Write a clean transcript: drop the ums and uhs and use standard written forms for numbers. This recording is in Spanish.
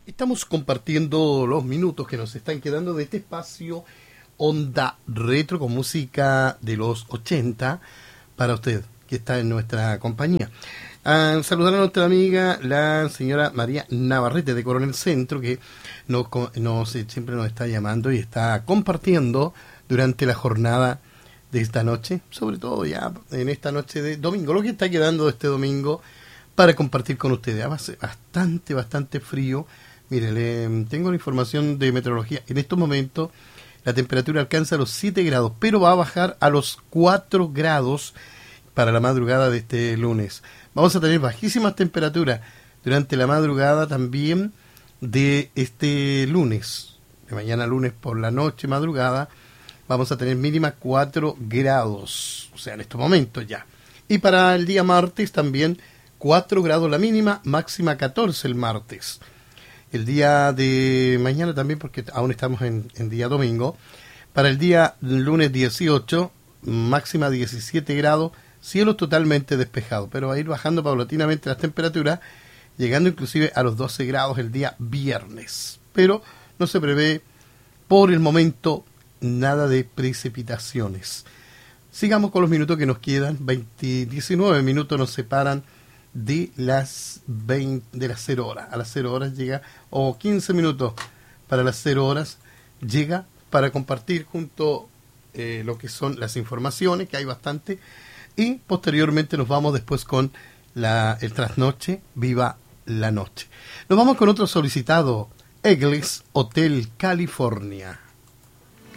Estamos compartiendo los minutos que nos están quedando de este espacio Onda Retro con música de los 80 para usted que está en nuestra compañía. Saludar a nuestra amiga, la señora María Navarrete de Coronel Centro, que siempre nos está llamando y está compartiendo durante la jornada de esta noche, sobre todo ya en esta noche de domingo, lo que está quedando de este domingo para compartir con ustedes. Va a ser bastante frío. Mire, tengo la información de meteorología. En estos momentos la temperatura alcanza los 7 grados, pero va a bajar a los 4 grados para la madrugada de este lunes. Vamos a tener bajísimas temperaturas durante la madrugada también de este lunes. De mañana lunes por la noche, madrugada, vamos a tener mínima 4 grados, o sea, en estos momentos ya. Y para el día martes también 4 grados la mínima, máxima 14 el martes. El día de mañana también, porque aún estamos en día domingo. Para el día lunes 18, máxima 17 grados, cielo totalmente despejado, pero va a ir bajando paulatinamente las temperaturas, llegando inclusive a los 12 grados el día viernes. Pero no se prevé por el momento nada de precipitaciones. Sigamos con los minutos que nos quedan. 19 minutos nos separan de las 0 horas. A las 0 horas llega, o 15 minutos para las 0 horas, llega para compartir junto lo que son las informaciones, que hay bastante, y posteriormente nos vamos después con el trasnoche, Viva la Noche. Nos vamos con otro solicitado, Eagles Hotel California.